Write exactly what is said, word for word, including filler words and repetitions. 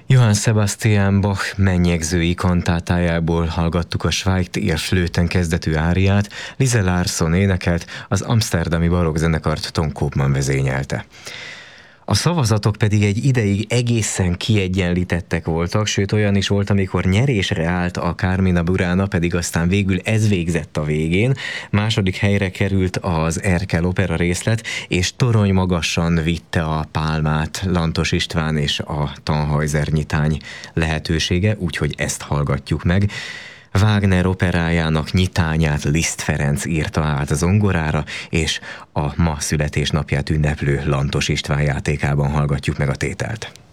Johann Sebastian Bach mennyegzői kantátájából hallgattuk a Schweigt ihr Flöten kezdetű áriát, Lise Larsson énekelt, az amszterdami barokkzenekart Ton Koopman vezényelte. A szavazatok pedig egy ideig egészen kiegyenlítettek voltak, sőt olyan is volt, amikor nyerésre állt a Carmina Burana, pedig aztán végül ez végzett a végén. Második helyre került az Erkel opera részlet, és torony magasan vitte a pálmát Lantos István és a Tannhäuser nyitány lehetősége, úgyhogy ezt hallgatjuk meg. Wagner operájának nyitányát Liszt Ferenc írta át zongorára, és a ma születésnapját ünneplő Lantos István játékában hallgatjuk meg a tételt.